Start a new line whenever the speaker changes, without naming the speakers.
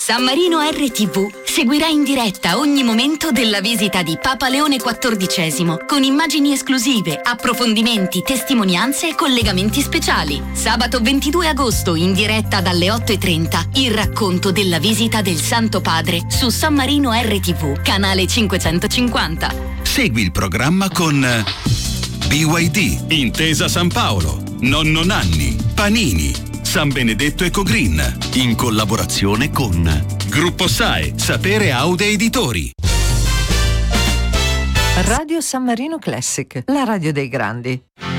San Marino RTV seguirà in diretta ogni momento della visita di Papa Leone XIV con immagini esclusive, approfondimenti, testimonianze e collegamenti speciali. Sabato 22 agosto in diretta dalle 8:30 il racconto della visita del Santo Padre su San Marino RTV, canale 550.
Segui il programma con BYD, Intesa San Paolo, Nonno Nanni, Panini, San Benedetto Ecogreen, in collaborazione con Gruppo SAE, Sapere Aude Editori.
Radio San Marino Classic, la radio dei grandi.